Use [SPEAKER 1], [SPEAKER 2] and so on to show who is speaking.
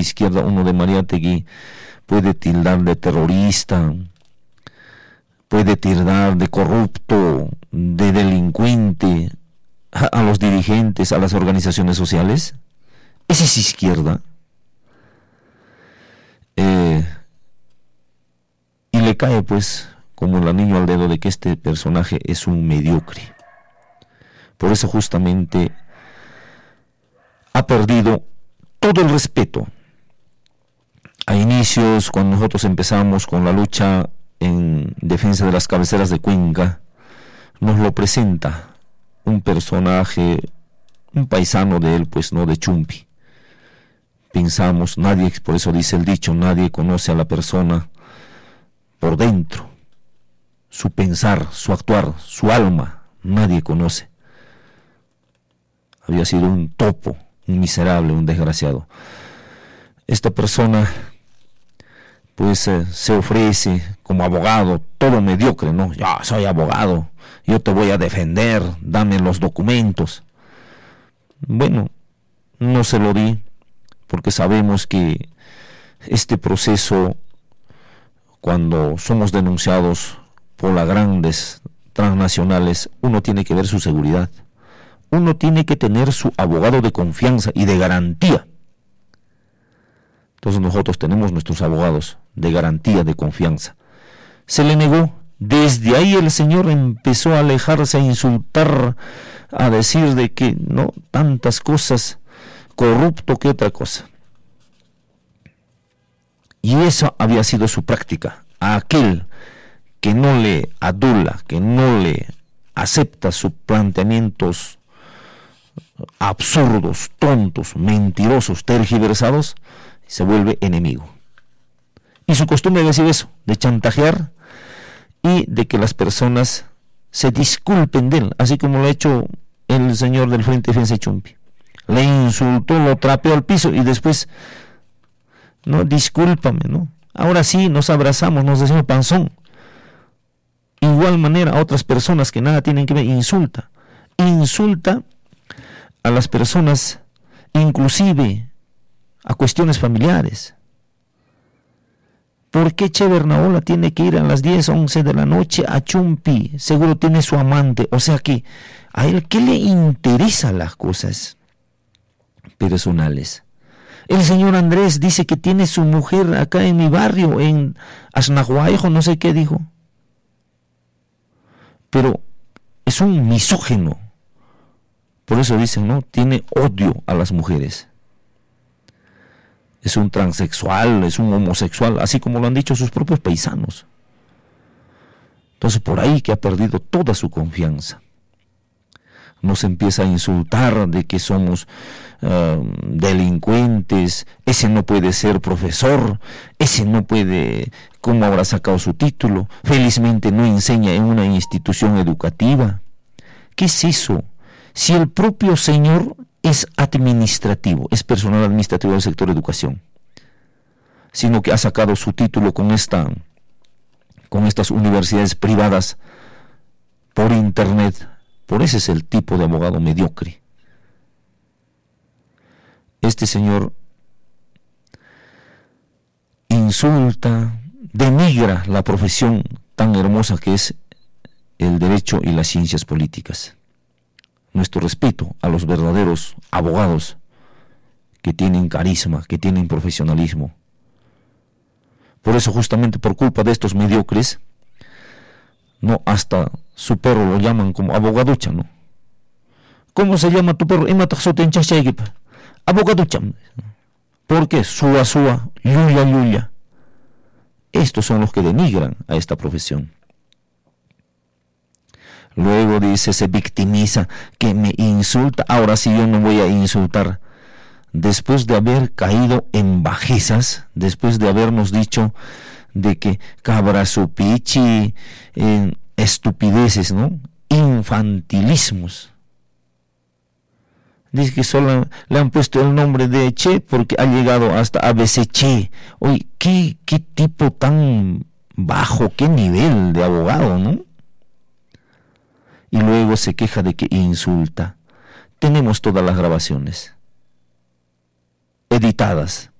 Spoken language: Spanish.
[SPEAKER 1] izquierda, uno de Mariátegui puede tildar de terrorista, puede tildar de corrupto, de delincuente a los dirigentes, a las organizaciones sociales. ¿Esa es izquierda? Y le cae pues como el anillo al dedo de que este personaje es un mediocre. Por eso justamente ha perdido todo el respeto. A inicios, cuando nosotros empezamos con la lucha en defensa de las cabeceras de Cuenca, nos lo presenta un personaje, un paisano de él, pues no, de Chumpi. Pensamos, nadie, por eso dice el dicho, nadie conoce a la persona por dentro, su pensar, su actuar, su alma, nadie conoce. Había sido un topo, un miserable, un desgraciado. Esta persona pues se ofrece como abogado, todo mediocre, ¿no? Yo soy abogado, yo te voy a defender, dame los documentos. Bueno, no se lo di, porque sabemos que este proceso, cuando somos denunciados por las grandes transnacionales, uno tiene que ver su seguridad. Uno tiene que tener su abogado de confianza y de garantía. Entonces nosotros tenemos nuestros abogados de garantía, de confianza. Se le negó. Desde ahí el señor empezó a alejarse, a insultar, a decir de que no, tantas cosas, corrupto que otra cosa. Y esa había sido su práctica. A aquel que no le adula, que no le acepta sus planteamientos absurdos, tontos, mentirosos, tergiversados, se vuelve enemigo. Y su costumbre había sido eso, de chantajear y de que las personas se disculpen de él, así como lo ha hecho el señor del Frente de Defensa de Chumpi. Le insultó, lo trapeó al piso y después, no, discúlpame, ¿no? Ahora sí nos abrazamos, nos decimos panzón. Igual manera a otras personas que nada tienen que ver, insulta a las personas, inclusive a cuestiones familiares. ¿Por qué Che Bernaola tiene que ir a las 10, 11 de la noche a Chumpi? Seguro tiene su amante. O sea que a él, ¿qué le interesan las cosas personales? El señor Andrés dice que tiene su mujer acá en mi barrio, en Asnahuayjo, no sé qué dijo. Pero es un misógino. Por eso dicen, ¿no? Tiene odio a las mujeres. Es un transexual, es un homosexual, así como lo han dicho sus propios paisanos. Entonces por ahí que ha perdido toda su confianza. Nos empieza a insultar de que somos delincuentes, ese no puede ser profesor, ese no puede, ¿cómo habrá sacado su título? Felizmente no enseña en una institución educativa. ¿Qué es eso? Si el propio señor es administrativo, es personal administrativo del sector educación, sino que ha sacado su título con estas universidades privadas por internet. Por ese es el tipo de abogado mediocre. Este señor insulta, denigra la profesión tan hermosa que es el derecho y las ciencias políticas. Nuestro respeto a los verdaderos abogados que tienen carisma, que tienen profesionalismo. Por eso, justamente por culpa de estos mediocres, no, hasta su perro lo llaman como abogaducha, ¿no? ¿Cómo se llama tu perro? Abogaducha. ¿Por qué? Sua, yuya, yuya. Estos son los que denigran a esta profesión. Luego dice, se victimiza, que me insulta, ahora sí yo no voy a insultar. Después de haber caído en bajezas, después de habernos dicho de que cabra su pichi, estupideces, ¿no? Infantilismos. Dice que solo le han puesto el nombre de Che porque ha llegado hasta ABC Che. Oye, ¿qué tipo tan bajo, qué nivel de abogado, ¿no? Y luego se queja de que insulta. Tenemos todas las grabaciones editadas.